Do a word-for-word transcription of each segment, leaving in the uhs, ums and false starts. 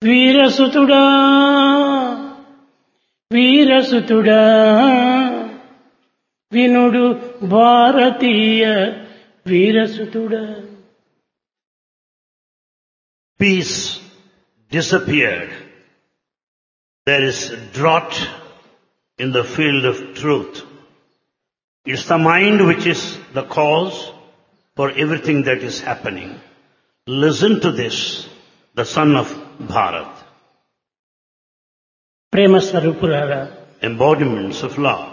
వీరసుతుడా వీరసుతుడా వినుడు భారతీయ వీరసుతుడా. Peace disappeared. There is drought in the field of truth. It's the mind which is the cause for everything that is happening. Listen to this, the son of Bharat. ప్రేమ స్వరూపులారా, Embodiments of love.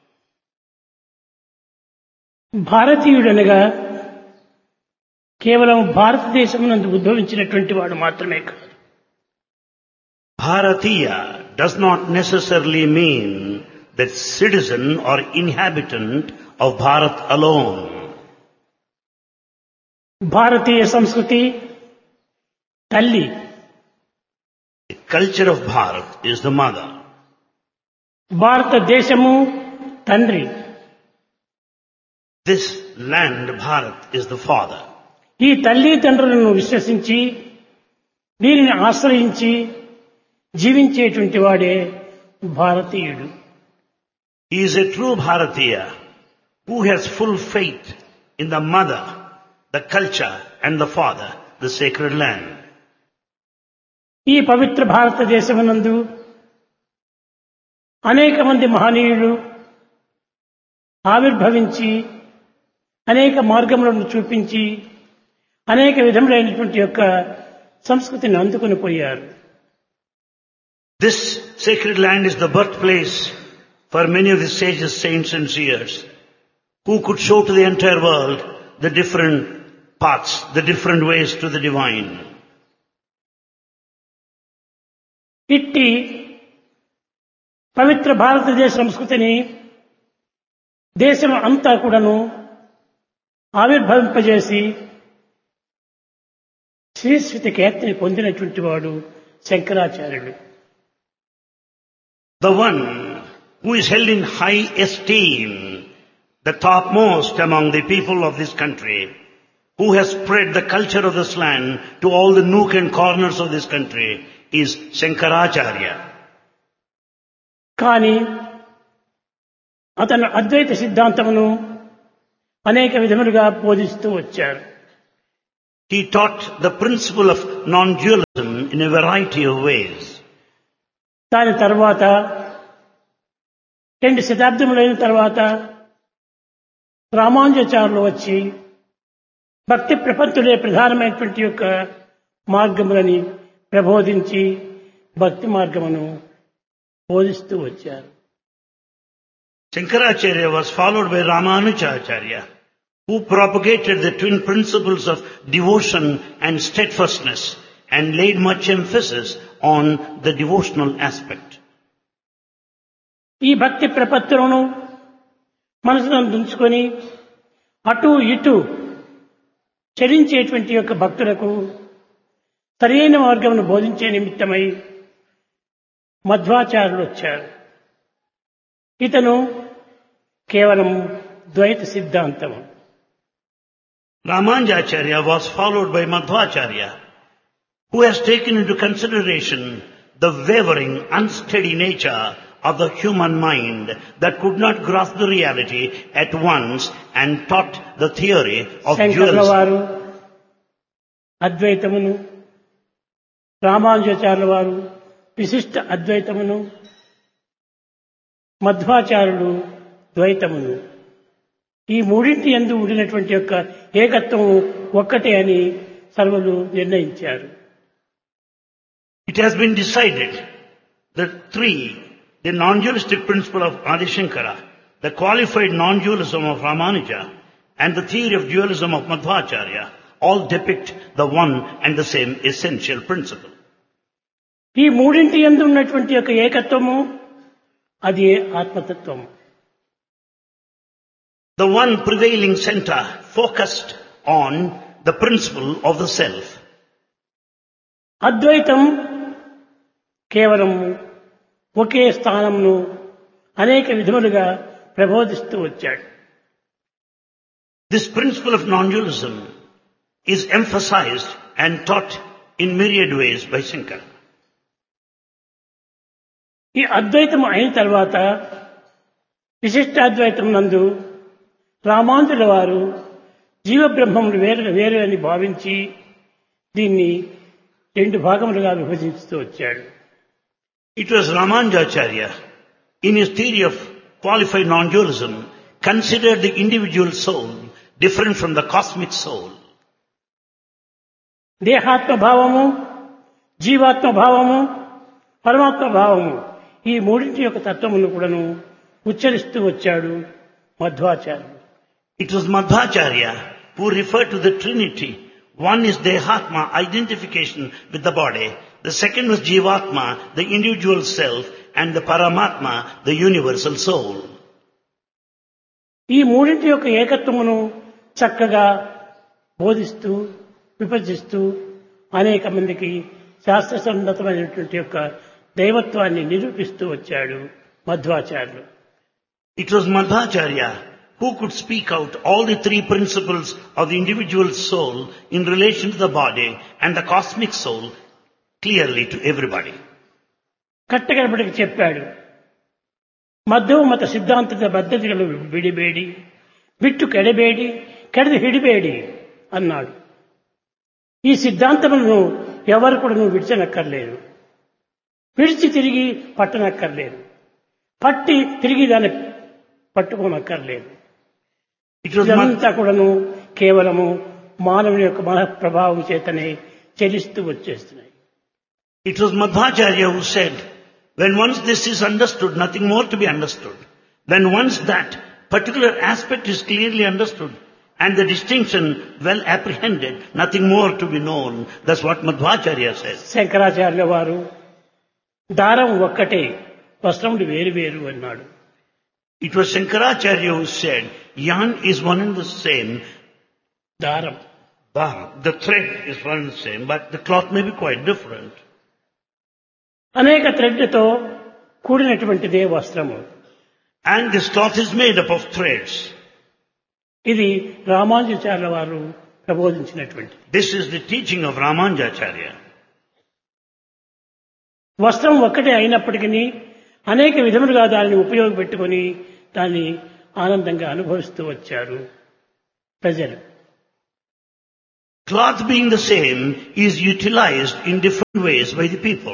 భారతీయుడనగా కేవలం భారతదేశం నందు ఉద్భవించినటువంటి వాడు మాత్రమే కాదు. Bharatiya does not necessarily mean that citizen or inhabitant of Bharat alone. భారతీయ సంస్కృతి తల్లి, The culture of Bharat is the mother. భారతదేశము తండ్రి. This land, Bharat, is the father. ఈ తల్లి తండ్రులను విశ్వసించి దీనిని ఆశ్రయించి జీవించేటువంటి వాడే భారతీయుడు. He is a true Bharatiya who has full faith in the mother, the culture and the father, the sacred land. ఈ పవిత్ర భారతదేశమునందు అనేక మంది మహనీయులు ఆవిర్భవించి అనేక మార్గములను చూపించి అనేక విధములైనటువంటి యొక్క సంస్కృతిని అందుకొని పోయారు. This sacred land is the birthplace for many of the sages, saints and seers who could show to the entire world the different paths, the different ways to the divine. ఇట్టి పవిత్ర భారతదేశ సంస్కృతిని దేశం అంతా కూడాను ఆవిర్భవింపజేసి శ్రీశ్రుత కీర్తిని పొందినటువంటి వాడు శంకరాచార్యుడు. The one who is held in high esteem, the topmost among the people of this country, who has spread the culture of this land to all the nook and corners of this country, is Shankaracharya. కానీ అతను అద్వైత సిద్ధాంతమును అనేక విధములుగా బోధిస్తూ వచ్చారు. He taught the principle of non-dualism in a variety of ways. దాని తర్వాత రెండు శతాబ్దములైన తర్వాత రామానుజాచార్యులు వచ్చి భక్తి ప్రపత్తులే ప్రధానమైనటువంటి యొక్క మార్గములని ప్రబోధించి భక్తి మార్గమును బోధిస్తూ వచ్చారు. Shankaracharya was followed by Ramanujacharya, who propagated the twin principles of devotion and steadfastness and laid much emphasis on the devotional aspect. ఈ భక్తి ప్రపత్తులను మనసులో ఉంచుకొని అటు ఇటు చరించేటువంటి యొక్క భక్తులకు సరైన మార్గమును బోధించే నిమిత్తమై మధ్వాచార్యులు వచ్చారు. ఇతను కేవలం ద్వైత సిద్ధాంతము. Ramanujacharya was followed by Madhvacharya, who has taken into consideration the wavering, unsteady nature of the human mind that could not grasp the reality at once and taught the theory of శంకరుల dualism. వారు అద్వైతమును, రామానుజాచార్యుల వారు విశిష్ట అద్వైతమును, మధ్వాచార్యులు ద్వైతమును, ఈ మూడింటి యందు ఉండినటువంటి యొక్క ఏకత్వం ఒక్కటే అని సర్వులు నిర్ణయించారు. It has been decided that three, the non-dualistic principle of Adi Shankara, the qualified non-dualism of Ramanuja, and the theory of dualism of Madhvacharya, all depict the one and the same essential principle. ఈ మూడింటి యందు ఉన్నటువంటి యొక్క ఏకత్వము అది ఆత్మతత్వము. The one prevailing center focused on the principle of the self. అద్వైతం కేవలం ఒకే స్థానంను అనేక విధములుగా ప్రబోధిస్తూ వచ్చాడు. This principle of non-dualism is emphasized and taught in myriad ways by Shankara. ఈ అద్వైతం అయిన తర్వాత విశిష్టాద్వైతం నందు రామానుజుల వారు జీవబ్రహ్మములు వేరు వేరు అని భావించి దీన్ని రెండు భాగములుగా విభజిస్తూ వచ్చాడు. It was Ramanujacharya, in his theory of qualified non-dualism, considered the individual soul different from the cosmic soul. దేహాత్మ భావము, జీవాత్మ భావము, పరమాత్మ భావము ఈ మూడింటి యొక్క తత్వమును కూడాను ఉచ్చరిస్తూ వచ్చాడు మధ్వాచార్యుడు. It was Madhvacharya who referred to the Trinity. One is Dehatma, identification with the body. The second was Jivatma, the individual self, and the Paramatma, the universal soul. ఈ మూడింటి యొక్క ఏకత్వమును చక్కగా బోధిస్తూ విభజిస్తూ అనేక మందికి శాస్త్ర సన్నతమైనటువంటి యొక్క దైవత్వాన్ని నిరూపిస్తూ వచ్చాడు మధ్వాచార్యులు. It was Madhvacharya who could speak out all the three principles of the individual soul in relation to the body and the cosmic soul clearly to everybody. కట్టగడపటికి చెప్పాడు. మధ్వ మత సిద్ధాంతದ పద్ధతిಗಳು విడిಬೇಡಿ, ಬಿಟ್ಟು ಕೆಡಬೇಡಿ, ಕೆಡದು ಹಿಡಿಬೇಡಿ అన్నాడు. ఈ సిద్ధాంతములను ఎవరు కూడా నువ్వు విడిచనక్కర్లేదు, విడిచి తిరిగి పట్టనక్కర్లేదు, పట్టి తిరిగి దాన్ని పట్టుకోనక్కర్లేదు. ఇదంతా కూడాను కేవలము మానవుని యొక్క మన ప్రభావం చేతనే చెలిస్తూ వచ్చేస్తున్నాయి. It was Madhvacharya who said, when once this is understood, nothing more to be understood. When once that particular aspect is clearly understood and the distinction well apprehended, nothing more to be known. That's what Madhvacharya says. శంకరాచార్యుల వారు దారం ఒక్కటే, వస్త్రములు వేరు వేరు అన్నాడు. It was Shankaracharya who said, yarn is one and the same. దారం, The thread is one and the same, but the cloth may be quite different. అనేక థ్రెడ్లతో కూడినటువంటిదే వస్త్రము. And this cloth is made up of threads. ఇది రామానుజాచార్యుల వారు ప్రబోధించినటువంటిది. This is the teaching of Ramanujacharya. వస్త్రం ఒక్కటే అయినప్పటికీ అనేక విధములుగా దానిని ఉపయోగపెట్టుకొని దాన్ని ఆనందంగా అనుభవిస్తూ వచ్చారు ప్రజలు. Cloth being the same is utilized in different ways by the people.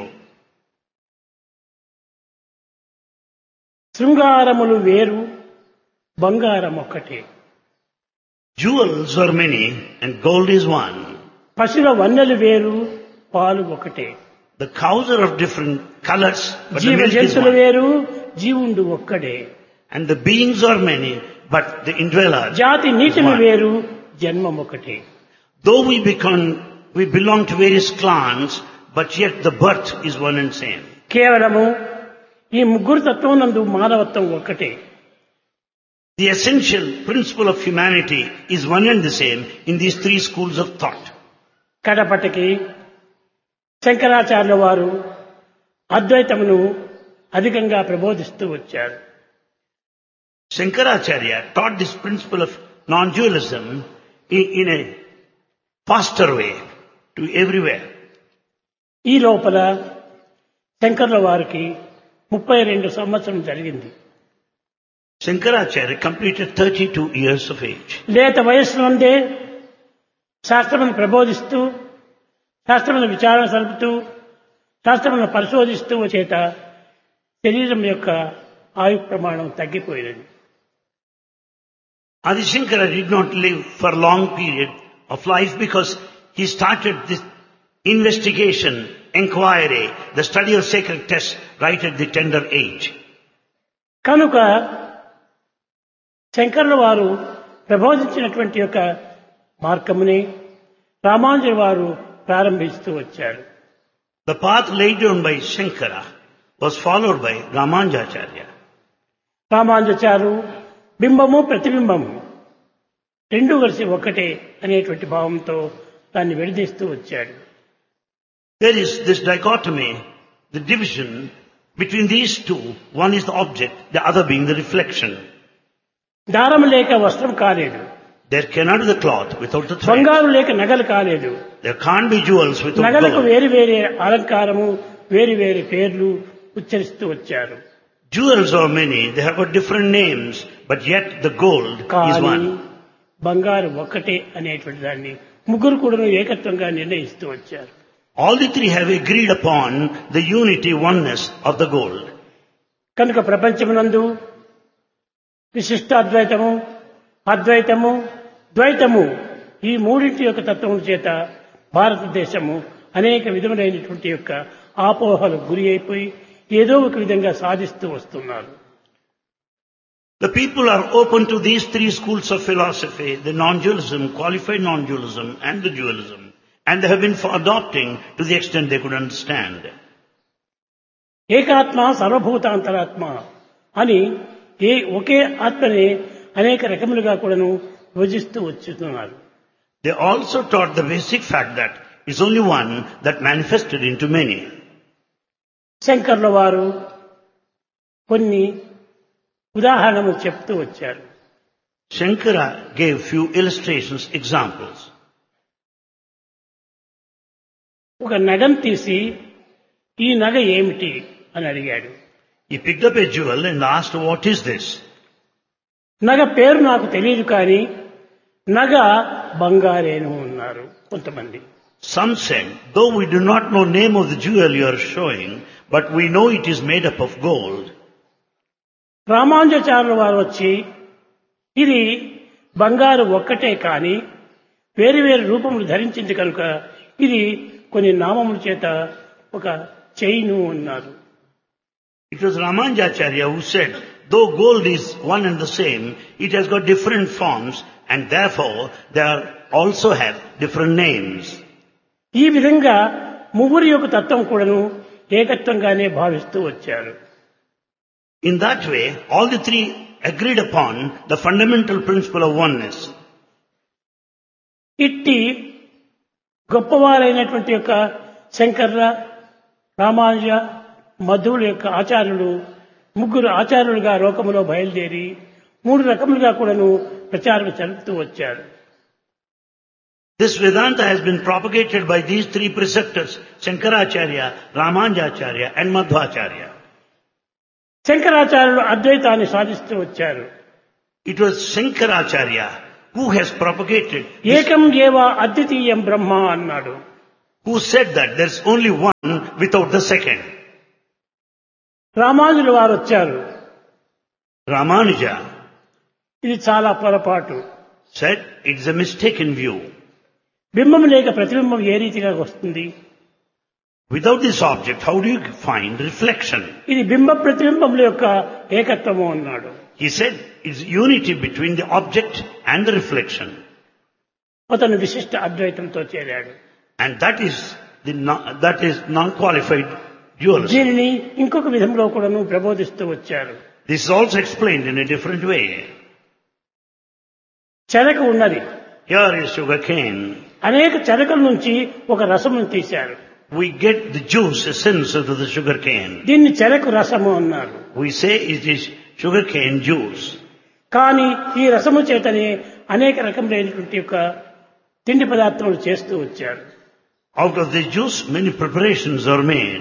శృంగారములు వేరు, బంగారం ఒక్కటే. Jewels are many and gold is one. పశువుల వన్నెలు వేరు, పాలు ఒకటే. The cows are of different colors, but the జీవ milk is జంతువులు one. వేరు, జీవుండు ఒక్కడే. And the beings are many, but the indweller జాతి is నీతిని one. వేరు, జన్మం ఒకటే. Though we become, we belong to various clans, but yet the birth is one and same. కేవలము ఈ ముగ్గురు తత్వం నందు మానవత్వం ఒక్కటే. The essential principle of humanity is one and the same in these three schools of thought. కడపటికి శంకరాచార్యుల వారు అద్వైతమును అధికంగా ప్రబోధిస్తూ వచ్చారు. Shankaracharya taught this principle of non-dualism in, in a faster way to everywhere. ఈ లోపల శంకర్ల వారికి ముప్పై రెండు సంవత్సరం జరిగింది. Shankaracharya completed thirty-two years of age. లేత వయస్సు నుండే శాస్త్రమును ప్రబోధిస్తూ, శాస్త్రమును విచారణ సలుపుతూ, శాస్త్రమును పరిశోధిస్తూ చేత శరీరం యొక్క ఆయు ప్రమాణం తగ్గిపోయినది. Adi Shankara did not live for a long period of life because he started this investigation, inquiry, the study of sacred texts right at the tender age. కనుక శంకర్ల వారు ప్రబోధించినటువంటి యొక్క మార్గముని రామానుజుల వారు ప్రారంభిస్తూ వచ్చారు. The path laid down by Shankara was followed by Ramanujacharya. రామానుజాచారు బింబము ప్రతిబింబము రెండు కలిసి ఒక్కటే అనేటువంటి భావంతో దాన్ని విడదీస్తూ వచ్చాడు. There is this dichotomy, the division between these two. One is the object, the other being the reflection. దారం లేక వస్త్రం కాలేదు, There cannot be the cloth without the thread. బంగారు లేక నగలు కాలేదు, There can't be jewels without నగలకు gold. వేరు వేరే అలంకారము, వేరు వేరే పేర్లు, ఉచ్చరిస్తూ వచ్చారు. Jewels are many, they have got different names, but yet the gold is కానీ one. బంగారు ఒక్కటే అనేటువంటి దాన్ని ముగ్గురు కూడా ఏకత్వంగా నిర్ణయిస్తూ వచ్చారు. All the three have agreed upon the unity, oneness of the gold. కనుక ప్రపంచమునందు విశిష్టాద్వైతము, అద్వైతము, ద్వైతము ఈ మూడింటి యొక్క తత్వము చేత భారతదేశము అనేక విధములైనటువంటి యొక్క ఆపోహలకు గురి అయిపోయి ఏదో ఒక విధంగా సాధిస్తూ వస్తున్నారు. The people are open to these three schools of philosophy, the non-dualism, qualified non-dualism and the dualism, and they have been for adopting to the extent they could understand. ఏకాత్మ సర్వభూతాంతరాత్మ అని ఏ ఒకే ఆత్మని అనేక రకములుగా కూడాను విభజిస్తూ వచ్చుతున్నారు. They also taught the basic fact that is only one that manifested into many. శంకర్ల వారు కొన్ని ఉదాహరణలు చెప్తూ వచ్చారు. Shankara gave few illustrations, examples. ఒక నగం తీసి ఈ నగ ఏమిటి అని అడిగాడు. He picked up a jewel and asked, what is this? నగ పేరు నాకు తెలియదు కానీ నగ బంగారేను అన్నారు కొంతమంది. Some said, though we do not know name of the jewel you are showing, but we know it is made up of gold. రామానుజాచార్యుల వారు వచ్చి ఇది బంగారు ఒక్కటే కానీ వేరు వేరు రూపములు ధరించింది కనుక ఇది కొన్ని నామముల చేత ఒక చైను అన్నారు. It was Ramanujacharya who said, though gold is one and the same, it has got different forms and therefore they are also have different names. ఈ విధంగా ముగ్గురి యొక్క తత్వం కూడాను ఏకత్వంగానే భావిస్తూ వచ్చారు. In that way, all the three agreed upon the fundamental principle of oneness. ఇట్టి గొప్పవారైనటువంటి యొక్క శంకర, రామానుజ, మధ్వుల యొక్క ఆచార్యులు ముగ్గురు ఆచార్యులుగా లోకములో బయలుదేరి మూడు రకములుగా కూడాను ప్రచారం జరుపుతూ వచ్చారు. This Vedanta has been propagated by these three preceptors, Shankaracharya, Ramanujacharya and Madhvacharya. శంకరాచార్యులు అద్వైతాన్ని సాధిస్తూ వచ్చారు. It was Shankaracharya who has propagated, ఏకం ఏవ అద్వితీయం బ్రహ్మ అన్నాడు. who said that there's only one without the second. రామానుజుల వారు వచ్చారు. Ramanuja ఇది చాలా పొరపాటు. said it's a mistaken view. బింబం లేక ప్రతిబింబం ఏ రీతిగా వస్తుంది? Without this object, how do you find reflection? ఇది బింబ ప్రతిబింబముల యొక్క ఏకత్వము అన్నాడు. He said it's unity between the object and the reflection. అతను విశిష్ట అద్వైతంతో చేరాడు. And that is the non, that is non-qualified dualism. దీనిని ఇంకొక విధంలో కూడాను ప్రబోధిస్తూ వచ్చారు. This is also explained in a different way. చెరకు ఉన్నది. Here is sugar cane. అనేక చెరకల నుంచి ఒక రసమును తీశారు. We get the juice, essence of the sugar cane. దీన్ని చెరకు రసము అన్నారు. We say it is sugar cane juice. కానీ ఈ రసము చేతనే అనేక రకములైనటువంటి యొక్క తిండి పదార్థములు చేస్తూ వచ్చారు. Out of the juice, many preparations are made.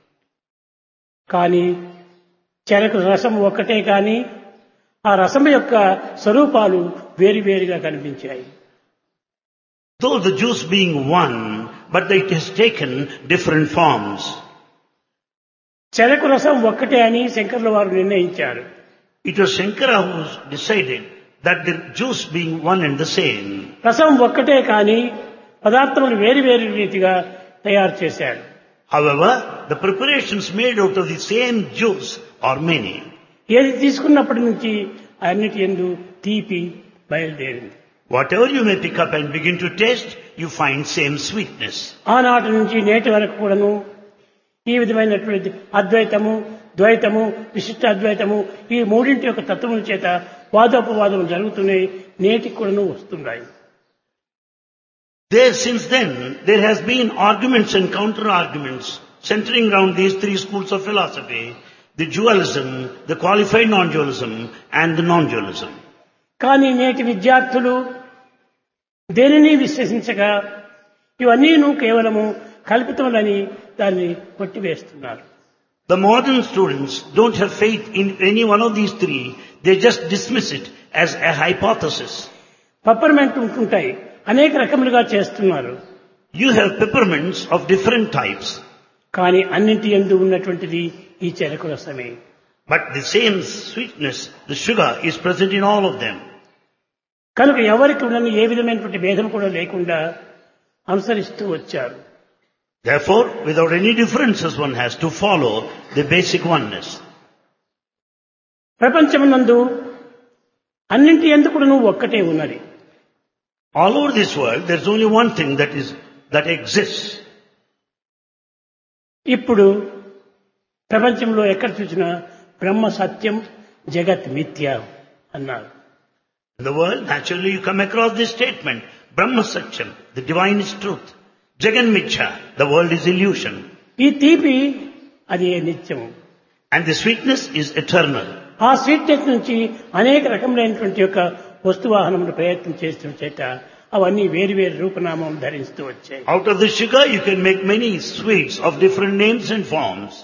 కానీ చెరకు రసం ఒక్కటే కానీ ఆ రసం యొక్క స్వరూపాలు వేరువేరుగా కనిపించాయి. Though the juice being one, but it has taken different forms. చెరకు రసం ఒక్కటే అని శంకర్ల వారు నిర్ణయించారు. It was Shankara who decided that the juice being one and the same. రసం ఒక్కటే కానీ పదార్థములు వేరు వేరు రీతిగా తయారు చేశారు. However, the preparations made out of the same juice are many. ఏది తీసుకున్నప్పటి నుంచి అన్నిటి యందు తీపి బయలుదేరింది. Whatever you may pick up and begin to taste, you find same sweetness. ఆనాటి నుంచి నేటి వరకు కూడాను ఈ విధమైనటువంటి అద్వైతము, ద్వైతము, విశిష్ట అద్వైతము ఈ మూడింటి యొక్క తత్వముల చేత వాదోపవాదములు జరుగుతున్నాయి. నేటికి కూడాను వస్తున్నాయి. There, since then, there has been arguments and counter-arguments centering around these three schools of philosophy, the dualism, the qualified non-dualism, and the non-dualism. కానీ నేటి విద్యార్థులు దేనిని విశ్వసించగా ఇవన్నీను కేవలము కల్పితములని దాన్ని కొట్టివేస్తున్నారు. The modern students don't have faith in any one of these three. They just dismiss it as a hypothesis. Peppermint ఉంటుంటాయి, అనేక రకములుగా చేస్తున్నారు. You have peppermints of different types, కానీ అన్నింటి యందు ఉన్నటువంటిది ఈ చెరకు రసమే. but the same sweetness, the sugar, is present in all of them. కనుక ఎవరికి ఉన్న ఏ విధమైనటువంటి భేదం కూడా లేకుండా అనుసరిస్తూ వచ్చారు. Therefore, without any differences, one has to follow the basic oneness. ప్రపంచమునందు అన్నింటి యందు కూడా నువ్వు ఒక్కటే ఉన్నది. All over this world, there's only one thing that is that exists. ఇప్పుడు ప్రపంచంలో ఎక్కడ చూసినా బ్రహ్మ సత్యం, జగత్ మిథ్య అన్నారు. In the world, naturally, you come across this statement: Brahma Satyam, the divine is truth. Jagan Mithya, the world is illusion. ఈ తీపి అది నిత్యము. And the sweetness is eternal. ఆ స్వీట్నెస్ నుంచి అనేక రకములైనటువంటి యొక్క వస్తువాహనములు ప్రయత్నం చేస్తూ చేత అవన్నీ వేరు వేరు రూపనామం ధరిస్తూ వచ్చాయి. Out of the sugar, you can make many sweets of different names and forms.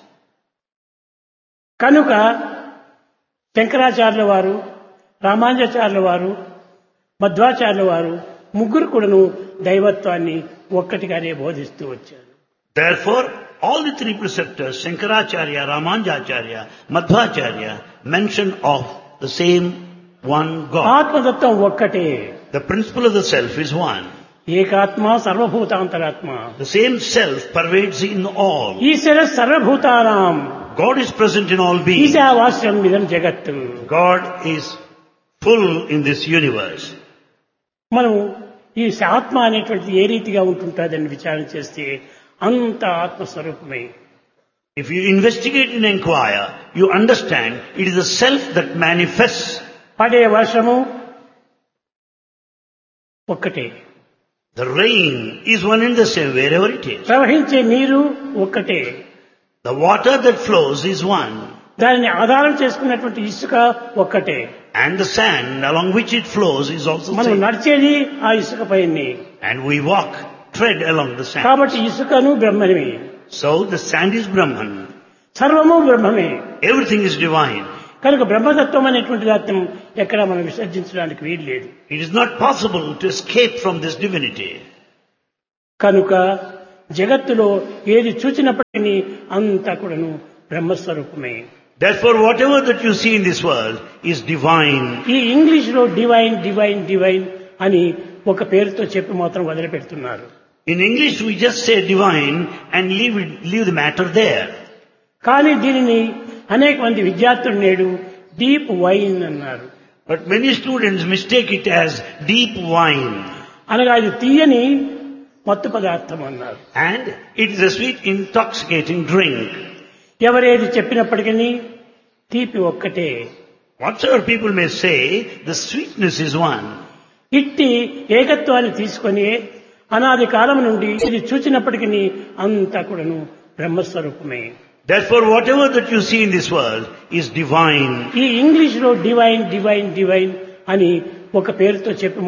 కనుక శంకరాచార్యుల వారు, రామానుజాచార్యుల వారు, మధ్వాచార్యుల వారు ముగ్గురు కూడాను దైవత్వాన్ని ఒక్కటిగానే బోధిస్తూ వచ్చారు. Therefore, all the three preceptors, Shankaracharya, Ramanujacharya, Madhvacharya, mention of the same one God. ఆత్మతత్వం ఒక్కటే. The principle of the self is one. ఏకాత్మ సర్వభూతాంతరాత్మ. The same self pervades in all. ఈశ్వర సర్వభూతానాం. God is present in all beings. ఈశావాస్యం ఇదం జగత్తు. God is full in this universe. మనం ఈ ఆత్మ అనేటువంటిది ఏ రీతిగా ఉంటుంటుందని విచారణ చేస్తే అంత ఆత్మస్వరూపమే. If you investigate and inquire, you understand it is the self that manifests. పడే వర్షము ఒక్కటే. The rain is one and the same wherever it is. ప్రవహించే నీరు ఒక్కటే. The water that flows is one. దానిని ఆధారం చేసుకున్నటువంటి ఇసుక ఒక్కటే. And the sand along which it flows is also మనం same. నడిచేది ఆ ఇసుక పైనే. And we walk, tread along the sand. కాబట్టి ఇసుకను బ్రహ్మమే. So the sand is Brahman. సర్వము బ్రహ్మమే. Everything is divine. కనుక బ్రహ్మతత్వం అనేటువంటి దాన్ని ఎక్కడ మనం విసర్జించడానికి వీలు లేదు. It is not possible to escape from this divinity. కనుక జగత్తులో ఏది చూచినప్పటికీ అంతా కూడాను బ్రహ్మస్వరూపమే. Therefore, whatever that you see in this world is divine. ఈ ఇంగ్లీష్ లో డివైన్ డివైన్ డివైన్ అని ఒక పేరుతో చెప్పి మాత్రం వదిలిపెడుతున్నారు. In English, we just say divine and leave it, leave the matter there. కానీ దీనిని అనేక మంది విద్యార్థులు నేడు డీప్ వైన్ అన్నారు. But many students mistake it as deep wine. అనగా ఇది తీయని మత్తు పదార్థం అన్నారు. And it is a sweet, intoxicating drink. ఎవరేది చెప్పినప్పటికీ తీపి ఒక్కటే. Whatsoever people may say, the sweetness is one. ఇట్టి ఏకత్వాన్ని తీసుకొని అనాది కాలం నుండి ఇది చూచినప్పటికీ అంతా కూడాను బ్రహ్మస్వరూపమే. Therefore, whatever that you see in this world is divine. ఈ ఇంగ్లీష్ లో డివైన్ డివైన్ డివైన్ అని ఒక పేరుతో చెప్పి